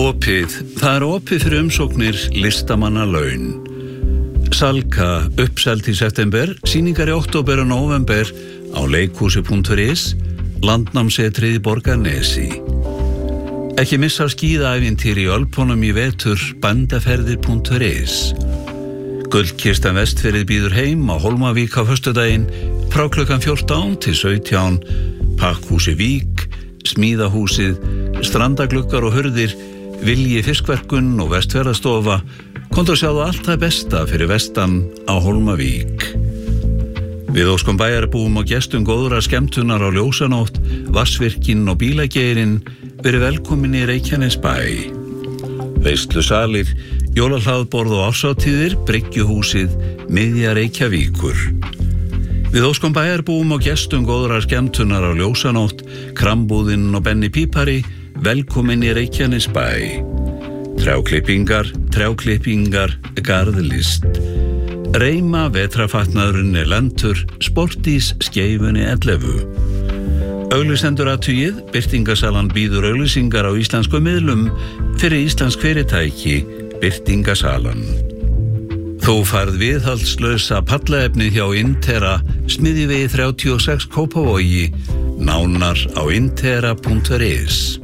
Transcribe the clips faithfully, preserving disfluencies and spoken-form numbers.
Opið, það er opið fyrir umsóknir listamanna laun. Salka uppselt í september, sýningar í október og nóvember á leikhúsi punktur is, landnámsetrið í Borgarnesi. Ekki missa skíðaævintýri í Ölpunum í vetur, bandaferðir punktur is. Gullkistan Vestfirðið býður heim á Hólmavík á föstudaginn frá klukkan fjórtán til sautján, Pakkhúsi Vík, Smíðahúsið, Strandagluggar og hurðir, Vilji fiskverkun og Vestfjarðastofa. Komdu að sjáðu allt það besta fyrir vestan á Hólmavík. Við óskum bæjarbúum og gestum góðra skemmtunar á ljósanótt, Vatnsvirkinn og bílageirinn, verið velkomin í Reykjanesbæ. Veislusalir, jólahlaðborð og árshátíðir, Bryggjuhúsið, miðja Reykjavíkur. Við óskum bæjarbúum og gestum góðra skemmtunar á ljósanótt, Krambúðinn og Benni Pípari, velkomin í Reykjanesbæ. Trjáklippingar, trjáklippingar, garðlist. Reima vetrafatnaðurinn er lentur, Sportís skeifunni ellefu. Auglýsendur athugið, birtingasalan býður auglýsingar á íslensku miðlum fyrir íslensk fyrirtæki, birtingasalan. Þú færð viðhaldslausa pallaefnið hjá Intera, Smiðjuvegi þrjátíu og sex Kópavogi, nánar á intera punktur is.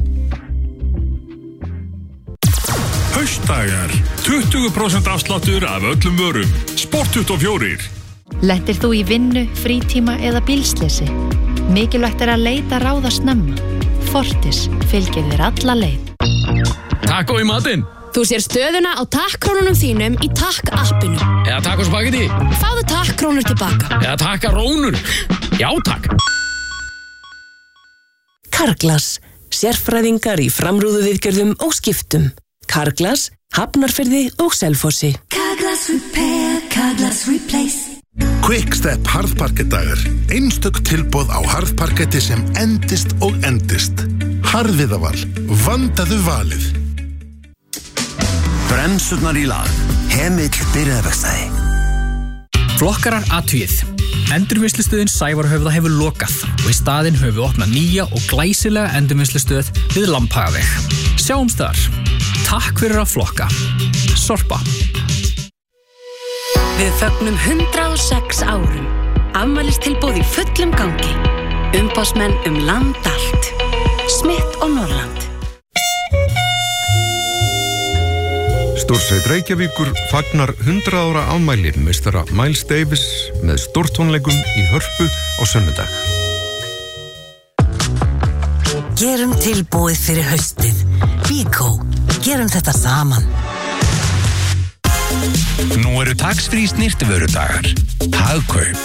Haustdagar, tuttugu prósent afsláttur af öllum vörum, Sport tuttugu og fjögur. Lentir þú í vinnu, frítíma eða bílsleysi? Mikilvægt er að leita ráða snemma. Fortis fylgir þér alla leið. Taco í matinn. Þú sér stöðuna á takkrónunum þínum í takk-appinu. Eða taco spagetti. Fáðu takkrónur tilbaka. Eða takkarónur. Já, takk. Carglass, sérfræðingar í framrúðuviðgerðum og skiptum. Carglass, Hafnarfirði og Selfossi. Carglass Repair, Carglass Replace. Quickstep harðparkettdagar. Einstök tilboð á harðparketti sem endist og endist. Harðviðaval, vandaðu valið. Bremsurnar í lag. Hemill byrjaðverkstæði. Flokkarar athugið. Endurvinnslustöðin Sævarhöfða hefur lokað og í staðinn höfum við opnað nýja og glæsilega endurvinnslustöð við Lambhagaveg. Sjáumst þar. Takk fyrir að flokka. Sorpa. Við fögnum hundrað og sex árum. Afmælistilboð í fullum gangi. Umboðsmenn um land allt. Smith og Norrland. Stórsveit Reykjavíkur fagnar hundrað ára afmæli meistara Miles Davis með stórtónleikum í Hörpu á sunnudag. Gerum tilbúið fyrir haustið. Bíkó. Gerum þetta saman. Nú eru tax-free snyrtivörudagar. Hagkaup.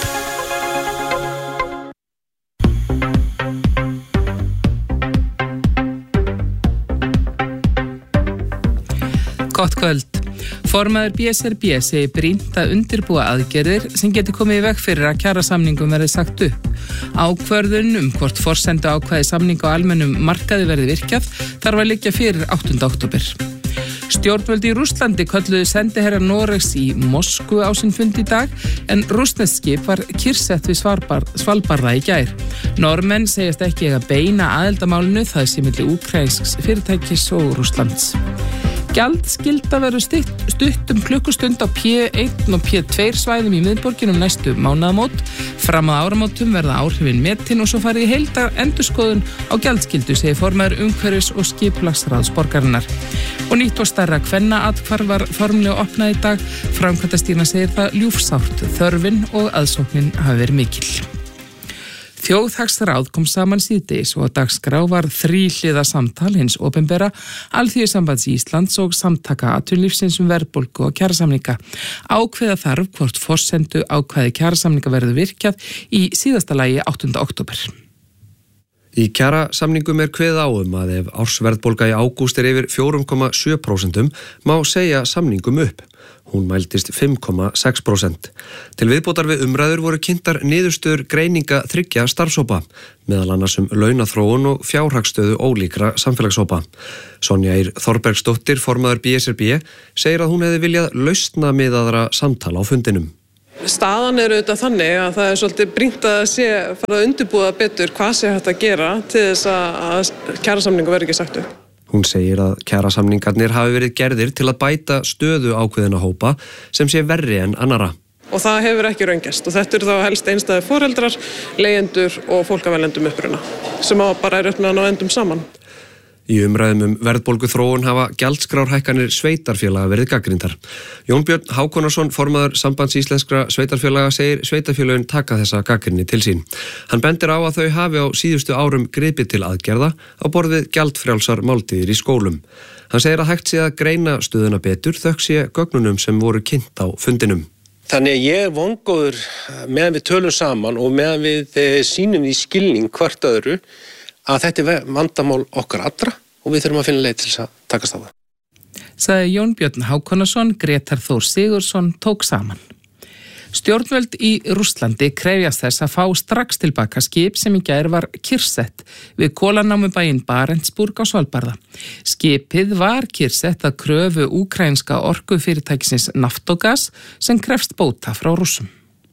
Gott kvöld. Formaður B S R B segir brýnt að undirbúa aðgerðir sem geti komið í veg fyrir að kjarasamningum verði sagt upp. Ákvörðun um hvort forsendu ákvæði samninga á almennum markaði verði virkjað þarf að liggja fyrir áttunda október. Stjórnvöld í Rússlandi kölluðu sendiherra Noregs í Moskvu á sinn fund í dag en rússneskt skip var kyrrsett við Svalbarða í gær. Normenn segjast ekki að beina aðildamálinu það sé milli úkraínsks fyrirtækis og Rússlands. Gjaldskylda verður stutt, stutt um klukkustund á P eitt og P tvö svæðum í miðborginum næstu mánaðamót. Fram að áramótum verða áhrifin metin og svo farið í heildar endurskoðun á gjaldskyldu, segir formaður umhverfis- og skipulagsráðs borgarinnar. Og nýtt og stærra kvennaathvarf var formlega opnað í dag. Framkvæmdastýra segir það ljúfsárt, þörfin og aðsóknin hafi verið mikil. Þjóðhagsráð kom saman síðdegis og á dagskrá var þríhliða samtal hins opinbera, Alþýðusambands Íslands og samtaka atvinnulífsins um verðbólgu og kjarasamninga. Ákveða þarf hvort forsendu ákvæði kjarasamninga verður virkjað í síðasta lagi áttunda október. Í kjarasamningum er kveðið á um að ef ársverðbólga í ágúst er yfir fjögur komma sjö prósent má segja samningum upp. Hún mældist fimm komma sex prósent. Til viðbótar við umræður voru kynntar niðurstöður greininga þriggja starfshópa, meðal annars um launaþróun og fjárhagsstöðu ólíkra samfélagshópa. Sonja Eir Þorbergsdóttir, formaður B S R B, segir að hún hefði viljað lausna miðaðra samtala á fundinum. Staðan er auðvitað þannig að það er svolítið brýnt að sé fara að undirbúa betur hvað sé hægt að gera til þess að kjarasamningu verði ekki sagt upp. Hún segir að kjarasamningarnir hafi verið gerðir til að bæta stöðu ákveðina hópa sem sé verri en annara. Og það hefur ekki raungest og þetta eru þá helst einstæðir foreldrar, leigjendur og fólk af erlendum uppruna sem á bara er upp með að ná endum saman. Í umræðum um verðbólguþróun hafa gjaldskrárhækkanir sveitarfélaga verið gagnrýndar. Jón Björn Hákonarsson, formaður Sambands íslenskra sveitarfélaga, segir sveitarfélögin taka þessa gagnrýni til sín. Hann bendir á að þau hafi á síðustu árum gripið til aðgerða á borð við gjaldfrjálsar máltíðir í skólum. Hann segir að hægt sé að greina stöðuna betur þökk sé gögnunum sem voru kynnt á fundinum. Þannig að ég er vongóður meðan við tölum saman og meðan við sýnum í skilning hvert öðru að þetta er vandamál okkar allra og við þurfum að finna leið til þess að takast á það. Sagði Jón Björn Hákonarsson, Grétar Þór Sigurðsson tók saman. Stjórnvöld í Rússlandi krefjast þess að fá strax tilbaka skip sem í gær var kyrrsett við kolanámubæinn Barentsburg á Svalbarða. Skipið var kyrrsett að kröfu úkraínska orkufyrirtækisins Naftogas sem krefst bóta frá Rússum.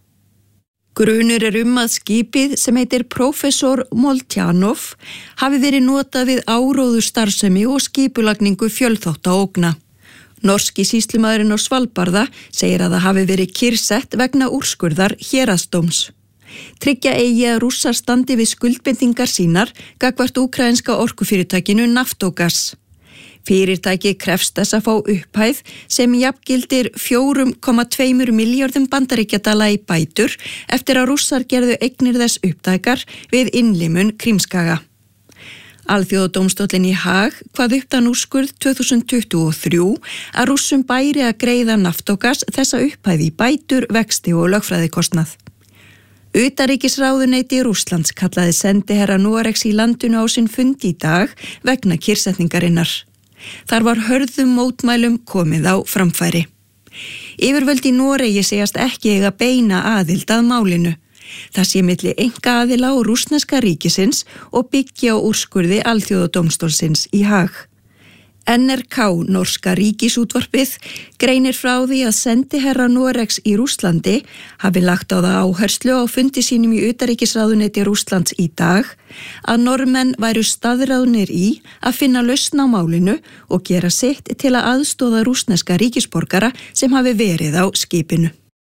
Grunur er um að skipið sem heitir Professor Moltjanov hafi verið notað við áróður starfsemi og skipulagningu fjölþáttaógna. Norski sýslumaðurinn á Svalbarða segir að það hafi verið kyrrsett vegna úrskurðar héraðsdóms. Tryggja eigi að Rússar standi við skuldbindingar sínar gagnvart úkraínska orkufyrirtækinu Naftogas. Fyrirtæki krefst þess að fá upphæð sem jafngildir fjögur komma tvö milljörðum bandaríkjadala í bætur eftir að Rússar gerðu eignir þess upptækar við innlimun Krímskaga. Alþjóðadómstóllinn í Haag kvað upp þann úrskurð tvö þúsund tuttugu og þrjú að Rússum bæri að greiða Naftogas þessa upphæð í bætur, vexti og lögfræðikostnað. Utanríkisráðuneyti Rússlands kallaði sendiherra Noregs í landinu á sinn fund í dag vegna kyrrsetningarinnar. Þar var hörðum mótmælum komið á framfæri. Yfirvöld í Noregi segjast ekki eiga beina aðild að málinu. Það sé milli einkaaðila og rússneska ríkisins og byggja á úrskurði Alþjóðadómstólsins í Haag. N R K, norska ríkisútvarpið, greinir frá því að sendiherra Noregs í Rússlandi hafi lagt á það áherslu á fundi sínum í utanríkisráðuneyti Rússlands í dag að Normenn væru staðráðnir í að finna lausn á málinu og gera sitt til að aðstoða rússneska ríkisborgara sem hafi verið á skipinu.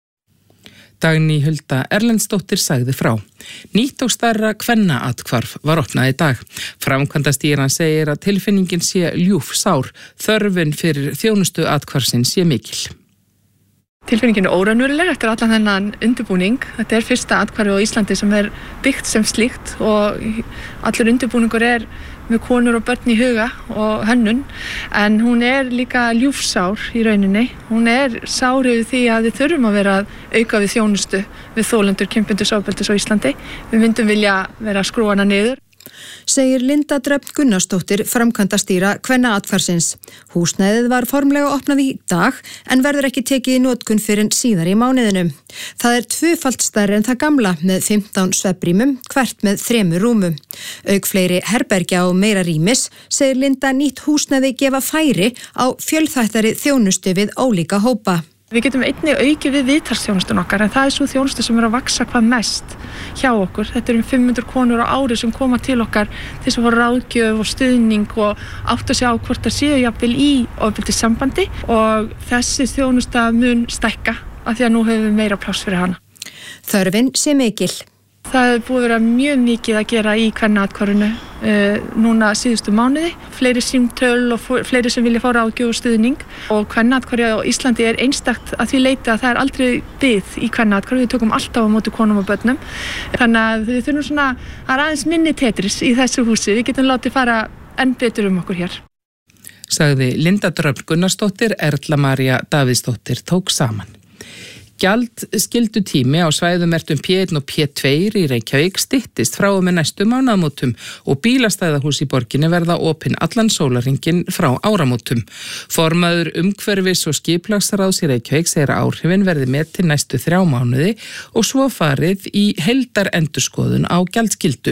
Dagný Hulda Erlendsdóttir sagði frá. Nýtt og stærra kvennaathvarf var opnað í dag. Framkvæmdastýran segir að tilfinningin sé ljúf sár, þörfin fyrir þjónustu athvarfsins sé mikil. Tilfinningin er óraunveruleg eftir allan þennan undirbúning. Þetta er fyrsta athvarfið á Íslandi sem er byggt sem slíkt og allur undirbúningur er með konur og börn í huga og hönnun, en hún er líka ljúfsár í rauninni. Hún er sár yfir því að við þurfum að vera að auka við þjónustu við þolendur kynbundusofbeldis á Íslandi. Við myndum vilja vera að skrúa hana niður. Segir Linda Dröfn Gunnarsdóttir, framkvæmdastýra kvennaathvarfsins. Húsnæðið var formlega opnað í dag en verður ekki tekið í notkun fyrr en síðar í mánuðinum. Það er tvöfalt stærri en það gamla með fimmtán svefnrýmum, hvert með þremur rúmum. Auk fleiri herbergja og meira rýmis segir Linda nýtt húsnæði gefa færi á fjölþættari þjónustu við ólíka hópa. Við getum einnig aukið við viðtalsþjónustun okkar en það er svo þjónustu sem er að vaksa hvað mest hjá okkur. Þetta er um fimm hundruð konur á ári sem koma til okkar til þess að fá ráðgjöf og stuðning og átta sig á hvort það séu jafnvel í ofbeldissambandi og þessi þjónusta mun stækka af því að nú höfum við meira pláss fyrir hana. Þörfin sé mikil. Það er búið að vera mjög mikið að gera í kvennaathvarfinu uh, núna síðustu mánuði. Fleiri símtöl og fleiri sem vilja fá ráðgjöf og stuðning og kvennaathvarfið á Íslandi er einstakt að því leita að það er aldrei bið í kvennaathvarfi. Við tökum alltaf á móti konum og börnum. Þannig að við þurfum svona að aðeins minni tetris í þessu húsi. Við getum látið fara enn betur um okkur hér. Sagði Linda Dröfn Gunnarsdóttir, Erla María Davíðsdóttir tók saman. Gjald skildu tími á svæðum merktum P eitt og P tvö í Reykjavík styttist frá og með næstu mánaðamótum og bílastæðahús í borginni verða opin allan sólarhringinn frá áramótum. Formaður umhverfis og skipulagsráðs í Reykjavík segir að áhrifin verði metin næstu þrjá mánuði og svo farið í heildarendurskoðun á gjaldskildu.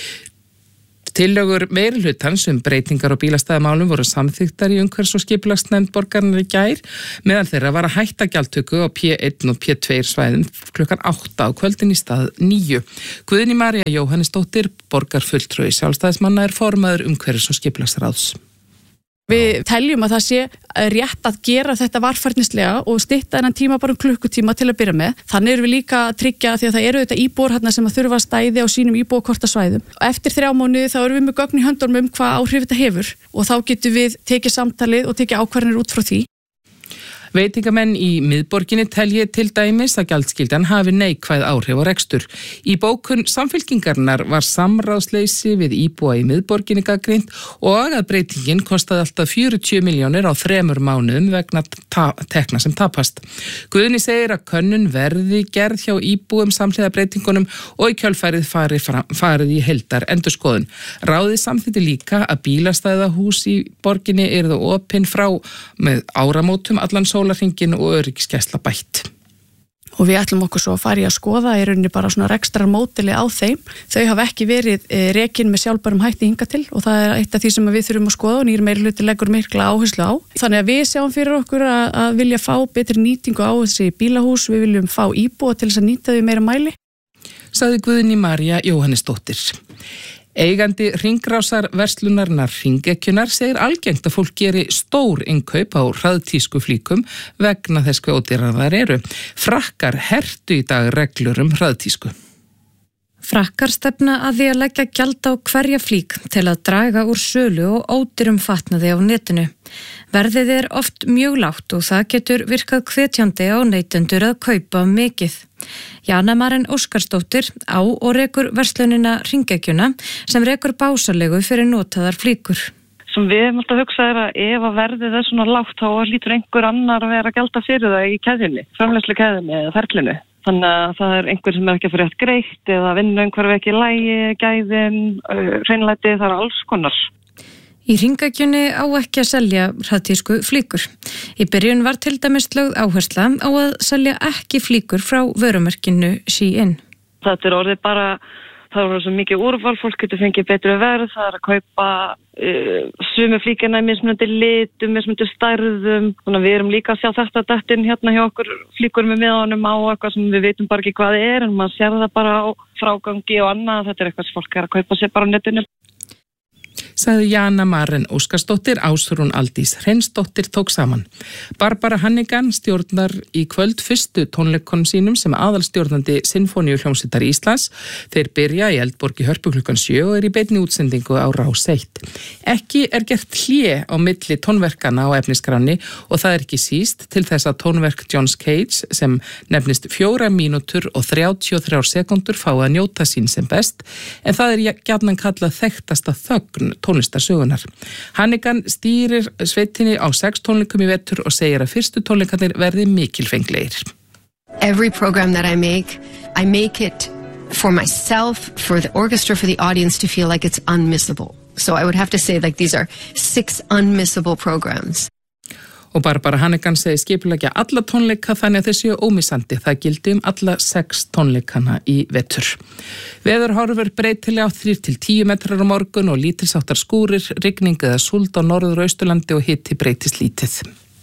Tillögur meirihlutans um breytingar á bílastæðamálum voru samþykktar í umhverfis- og skipulagsnefnd borgarinnar í gær, meðal þeirra var að hætta gjaldtöku á P eitt og P tvö svæðum klukkan átta á kvöldin í stað níu. Guðný María Jóhannesdóttir, borgarfulltrúi Sjálfstæðismanna, er formaður umhverfis- og skipulagsráðs. Við teljum að það sé rétt að gera þetta varfærnislega og stytta þennan tíma bara um klukkutíma til að byrja með. Þannig erum við líka að tryggja því að það eru þetta íbúar hérna sem að þurfa stæði á sínum íbúakortasvæðum. Eftir þrjá mánuði þá erum við með gögn í höndunum um hvað áhrif þetta hefur og þá getum við tekið samtalið og tekið ákvarðanir út frá því. Veitingamenn í miðborginni telji til dæmis að gjaldskyldan hafi neikvæð áhrif á rekstur. Í bókun Samfylkingarinnar var samráðsleysi við íbúa í miðborginni gagnrýnt og að breytingin kostaði alltaf fjörutíu milljónir á þremur mánuðum vegna tekna sem tapast. Guðni segir að könnun verði gerð hjá íbúum samhliða breytingunum og í kjölfærið fari fram, farið í heildar endurskoðun. Ráðið samþykkti líka að bílastæðahús í borginni yrðu opin frá með áramótum allan sól hringin og öryggisgæsla bætt. Og við ætlum okkur svo að fara í að skoða í rauninni bara svona rekstrar módeli á þeim. Þau hafa ekki verið rekin með sjálfbærum hætti hingað til og það er eitt af því sem við þurfum að skoða og nýr meirihluti leggur mikla áherslu á. Þannig að við sjáum fyrir okkur að, að vilja fá betri nýtingu á þessi bílahús, við viljum fá íbúa til þess að nýta þau meira mæli. Sagði Guðný María Jóhannesdóttir. Eigandi hringrásar verslunarnar Hringekjunnar segir algengt að fólk geri stór innkaup á hraðtísku flíkum vegna þess hve ódýrar þær eru. Frakkar hertu í dag reglur um hraðtísku. Frakkar stefna að því að leggja gjald á hverja flík til að draga úr sölu og ódýrum fatnaði á netinu. Verðið er oft mjög lágt og það getur virkað hvetjandi á neytendur að kaupa mikið. Jana Maren Óskarsdóttir á og rekur verslunina Hringekjuna sem rekur básalegu fyrir notaðar flíkur. Sem við erum alltaf að hugsa er að ef að verðið er svona lágt þá lítur einhver annar að vera að gjalda fyrir það í keðjunni, framleiðslu keðjunni eða ferlinu. Þannig að það er einhver sem er ekki að fyrir rétt greitt eða vinna einhverju ekki í lagi, gæðin, hreinlæti, það er alls konar. Í Hringekjunni á ekki að selja hraðtísku flíkur. Í byrjun var til dæmis lögð áhersla á að selja ekki flíkur frá vörumerkinu Shein. Þetta er orðið bara, það er svo mikið úrval, fólk getur fengið betri verð, það er að kaupa uh, sumu flíkina í mismunandi litum, mismunandi stærðum. Þannig að við erum líka að sjá þetta dættin hérna hjá okkur flíkur með miðanum á eitthvað sem við veitum bara ekki hvað það er, en maður sér það bara á frágangi og annað. Þetta er eitthvað sem fólk er að kaupa sér bara á netinu. Sagði Jana Maren Óskarsdóttir, Ásrún Aldís Hreinsdóttir tók saman. Barbara Hannigan stjórnar í kvöld fyrstu tónleikonum sínum sem aðalstjórnandi Sinfóníuhljómsveitar Íslands. Þeir byrja í Eldborg í Hörpu klukkan sjö og er í beinni útsendingu á Rás eitt. Ekki er gert hlé á milli tónverkana á efnisskráni og það er ekki síst til þess að tónverk John Cage sem nefnist fjórar mínútur og þrjátíu og þrjár sekúndur fá að njóta sín sem best, en það er gjarnan kallað þekktasta þögn tónlistarsögunar. Hannigan stýrir sveitinni á sex tónleikum í vetur og segir að fyrstu tónleikarnir verði mikilfenglegir. Every program that I make, I make it for myself, for the orchestra, for the audience to feel like it's unmissable. So I would have to say like these are six unmissable programs. Og Barbara Hannigan segir skipuleggja alla tónleika þannig að þessi ómissandi. Það gildi um alla sex tónleikana í vetur. Veðurhorfur breytilega á þrír til tíu metrar á morgun og lítilsáttar skúrir, rigning eða súld á norður og austurlandi og hiti breytist lítið.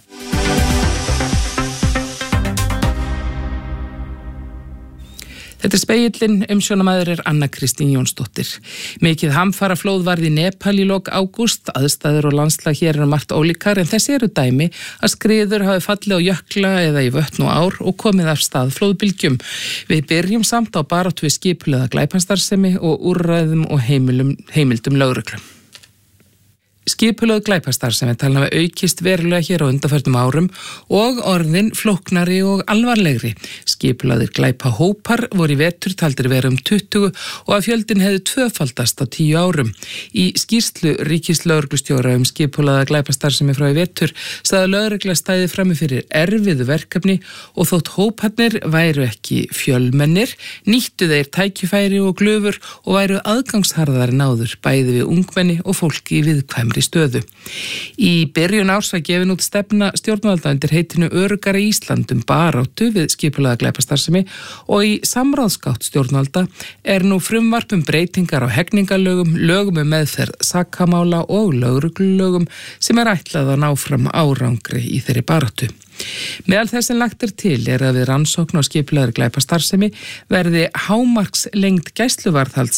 Þetta er Spegillinn, umsjónamaður er Anna Kristín Jónsdóttir. Mikið hamfaraflóð varð í Nepal í lok ágúst, aðstæður og landslag hér eru margt ólíkar en þessi eru dæmi að skriður hafi fallið á jökla eða í vötn og ár og komið af stað flóðbylgjum. Við byrjum samt á baráttu við skipulega glæpastarfsemi og úrræðum og heimilum, heimildum lögreglu. Skipulögð glæpastarfsemi talin hafa aukist verulega hér á undanförnum árum og orðin flóknari og alvarlegri. Skipulagðir glæpahópar voru í vetur taldir vera um tuttugu og að fjöldin hefði tvöfaldast á tíu árum. Í skýrslu ríkislögreglustjóra um skipulagða glæpastarfsemi frá í vetur sagði lögregla stæði frammi fyrir erfiðu verkefni og þótt hóparnir væru ekki fjölmennir, nýttu þeir tækifæri og glufur og væru aðgangsharðari náður bæði við ungmenni og fólki í viðkvæmri stöðu. Í byrjun árs var gefin út stefna stjórnvalda undir heitinu Öruggara Ísland um baráttu við skipulagða glæpastarfsemi og í samráðsgátt stjórnvalda er nú frumvarp um breytingar á hegningalögum, lögum um meðferð sakamála og lögreglulögum sem er ætlað að ná fram árangri í þeirri baráttu. Meðal þess sem lagt er til er að við rannsókn á skipulagðri glæpastarfsemi verði hámarkslengd gæsluvarðhalds